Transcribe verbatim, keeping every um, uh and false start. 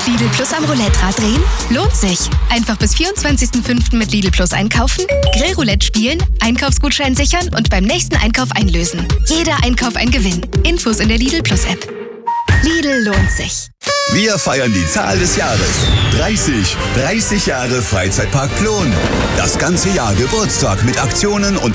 mit Lidl Plus am Roulette-Rad drehen? Lohnt sich. Einfach bis vierundzwanzigsten fünften mit Lidl Plus einkaufen, Grillroulette spielen, Einkaufsgutschein sichern und beim nächsten Einkauf einlösen. Jeder Einkauf ein Gewinn. Infos in der Lidl Plus App. Lidl lohnt sich. Wir feiern die Zahl des Jahres. dreißig. dreißig Jahre Freizeitpark Plon. Das ganze Jahr Geburtstag mit Aktionen und